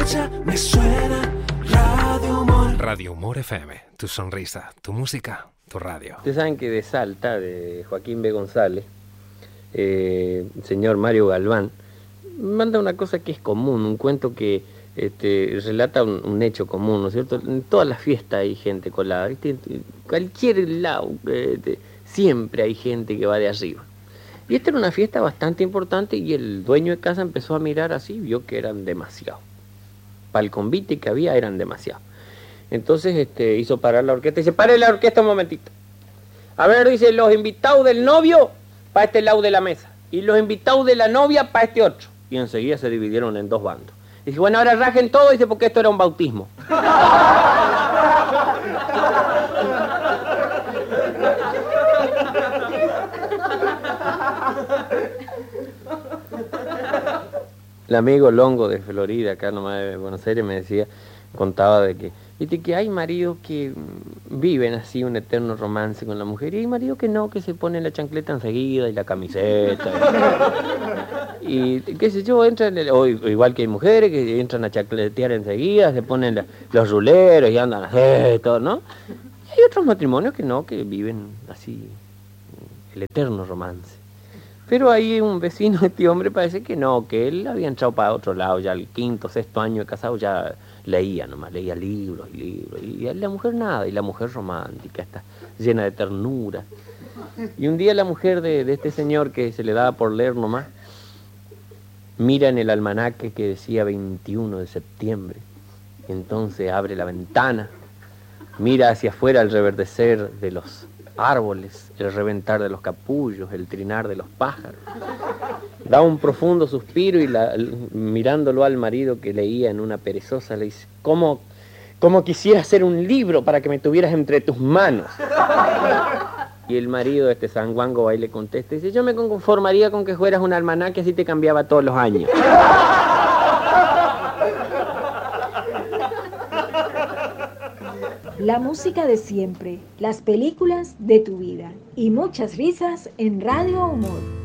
escucha, me suena Radio Humor. Radio Humor FM, tu sonrisa, tu música, tu radio. Ustedes saben que de Salta, de Joaquín B. González, el señor Mario Galván, manda una cosa que es común, un cuento que relata un hecho común, ¿no es cierto? En todas las fiestas hay gente colada, ¿viste? En cualquier lado, siempre hay gente que va de arriba. Y esta era una fiesta bastante importante y el dueño de casa empezó a mirar así, vio que eran demasiados. Para el convite que había eran demasiados. Entonces hizo parar la orquesta y dice, pare la orquesta un momentito. A ver, dice, los invitados del novio para este lado de la mesa y los invitados de la novia para este otro. Y enseguida se dividieron en dos bandos. Dice, bueno, ahora rajen todo, dice, porque esto era un bautismo. El amigo Longo de Florida, acá nomás de Buenos Aires, me decía, contaba de que, viste, que hay maridos que viven así un eterno romance con la mujer, y hay maridos que no, que se ponen la chancleta enseguida y la camiseta. Y qué sé yo, entran, o igual que hay mujeres que entran a chancletear enseguida, se ponen los ruleros y andan así, todo, ¿no? Y hay otros matrimonios que no, que viven así, el eterno romance. Pero ahí un vecino de este hombre parece que no, que él había entrado para otro lado, ya el quinto, sexto año de casado ya leía nomás, leía libros y libros, y la mujer nada, y la mujer romántica, está llena de ternura. Y un día la mujer de este señor que se le daba por leer nomás, mira en el almanaque que decía 21 de septiembre, entonces abre la ventana, mira hacia afuera el reverdecer de los árboles, el reventar de los capullos, el trinar de los pájaros. Da un profundo suspiro y mirándolo al marido que leía en una perezosa le dice, ¿cómo quisiera hacer un libro para que me tuvieras entre tus manos? Y el marido de este sanguango va y le contesta, dice, yo me conformaría con que fueras un almanaque así te cambiaba todos los años. La música de siempre, las películas de tu vida y muchas risas en Radio Humor.